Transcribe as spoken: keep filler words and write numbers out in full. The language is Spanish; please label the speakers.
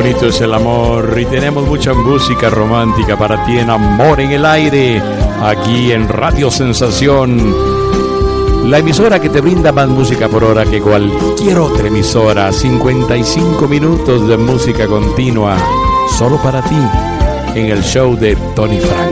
Speaker 1: bonito es el amor y tenemos mucha música romántica para ti en Amor en el Aire, aquí en Radio Sensación, la emisora que te brinda más música por hora que cualquier otra emisora. Cincuenta y cinco minutos de música continua solo para ti en el show de Tony Frank.